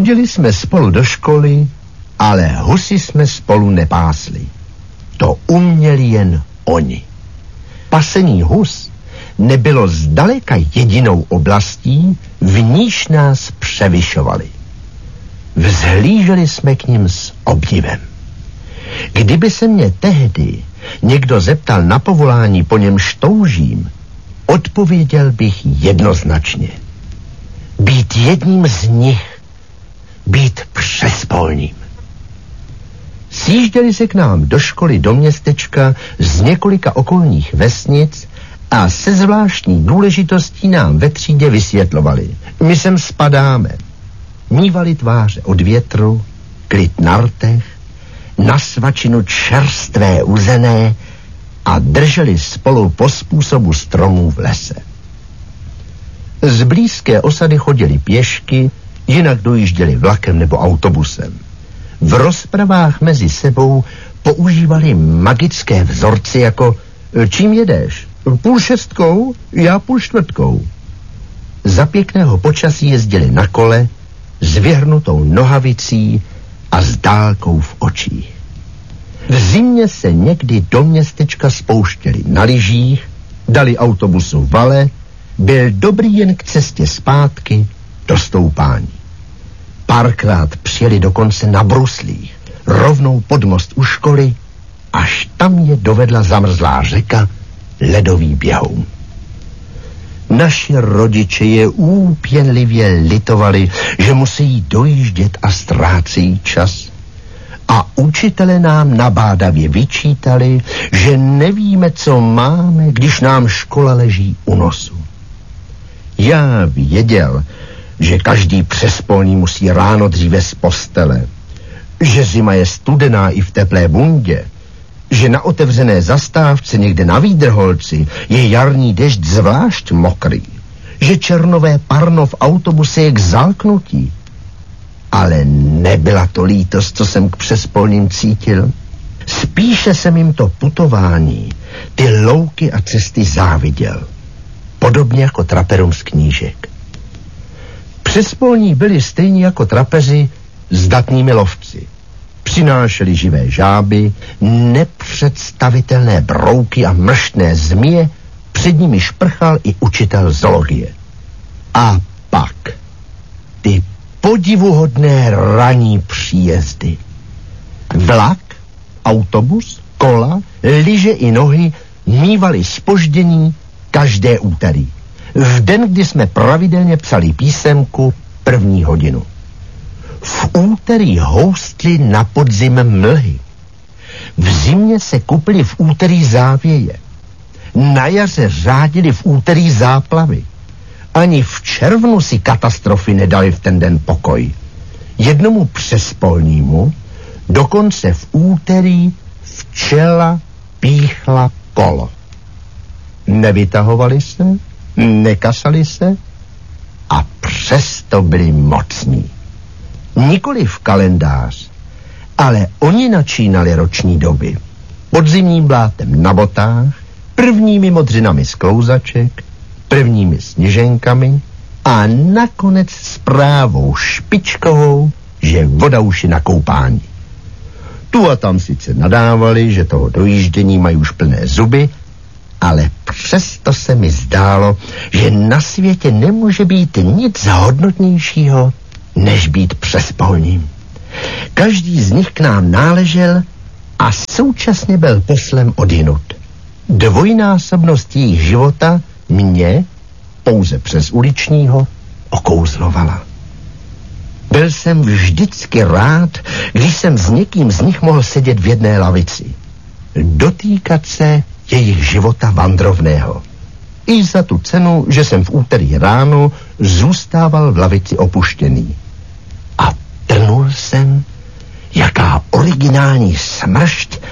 Chodili jsme spolu do školy, ale husy jsme spolu nepásli. To uměli jen oni. Pasení hus nebylo zdaleka jedinou oblastí, v níž nás převyšovali. Vzhlíželi jsme k nim s obdivem. Kdyby se mě tehdy někdo zeptal na povolání, po němž toužím, odpověděl bych jednoznačně. Být jedním z nich, být přespolním. Sjížděli se k nám do školy do městečka z několika okolních vesnic a se zvláštní důležitostí nám ve třídě vysvětlovali. My sem spadáme. Mívali tváře od větru, klid na rtech, na svačinu čerstvé uzené a drželi spolu po způsobu stromů v lese. Z blízké osady chodili pěšky, jinak dojížděli vlakem nebo autobusem. V rozpravách mezi sebou používali magické vzorci jako čím jedeš? 5:30, já 5:45. Za pěkného počasí jezdili na kole s vyhrnutou nohavicí a s dálkou v očích. V zimě se někdy do městečka spouštěli na lyžích, dali autobusu vale, byl dobrý jen k cestě zpátky do stoupání. Párkrát přijeli dokonce na bruslích, rovnou pod most u školy, až tam je dovedla zamrzlá řeka ledový běhoun. Naši rodiče je úpěnlivě litovali, že musí dojíždět a ztrácejí čas. A učitelé nám nabádavě vyčítali, že nevíme, co máme, když nám škola leží u nosu. Já věděl, že každý přespolný musí ráno dříve z postele, že zima je studená i v teplé bundě, že na otevřené zastávce někde na Výdrholci je jarní dešť zvlášť mokrý, že černové parno v autobuse je k zalknutí. Ale nebyla to lítost, co jsem k přespolním cítil. Spíše jsem jim to putování, ty louky a cesty záviděl. Podobně jako traperům z knížek. Přespolní byli stejní jako trapeři zdatnými lovci. Přinášeli živé žáby, nepředstavitelné brouky a mrštné zmije, před nimi šprchal i učitel zoologie. A pak ty podivuhodné ranní příjezdy. Vlak, autobus, kola, lyže i nohy mívali zpoždění každé úterý. V den, kdy jsme pravidelně psali písemku 1. hodinu. V úterý houstly na podzim mlhy. V zimě se kupily v úterý závěje. Na jaře řádili v úterý záplavy. Ani v červnu si katastrofy nedali v ten den pokoj. Jednomu přespolnímu dokonce v úterý včela píchla kolo. Nevytahovali se, nekasali se a přesto byli mocní. Nikoli v kalendář, ale oni načínali roční doby. Podzimním blátem na botách, prvními modřinami z klouzaček, prvními sněženkami a nakonec zprávou špičkovou, že voda už je na koupání. Tu a tam sice nadávali, že toho dojíždění mají už plné zuby, ale přesto se mi zdálo, že na světě nemůže být nic hodnotnějšího, než být přespolním. Každý z nich k nám náležel a současně byl poslem odjinud. Dvojnásobnost jejich života mě, pouze přes uličního, okouzlovala. Byl jsem vždycky rád, když jsem s někým z nich mohl sedět v jedné lavici. Dotýkat se jejich života vandrovného. I za tu cenu, že jsem v úterý ráno zůstával v lavici opuštěný. A trnul jsem, jaká originální smršť